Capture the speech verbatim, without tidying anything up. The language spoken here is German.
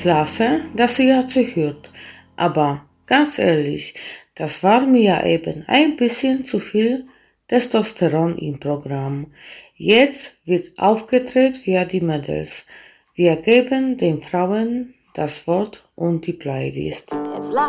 Klasse, dass ihr zuhört, aber ganz ehrlich, das war mir eben ein bisschen zu viel Testosteron im Programm. Jetzt wird aufgedreht wie die Mädels. Wir geben den Frauen das Wort und die Playlist.